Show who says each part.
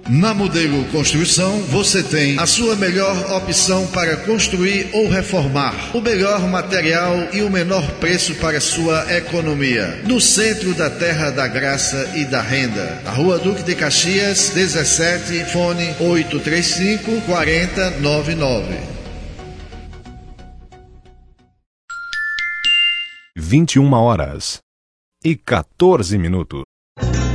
Speaker 1: Na Modelo Construção, você tem a sua melhor opção para construir ou reformar. O melhor material e o menor preço para sua economia. No centro da Terra da Graça e da Renda. Na Rua Duque de Caxias, 17, fone 835-4099.
Speaker 2: 21h14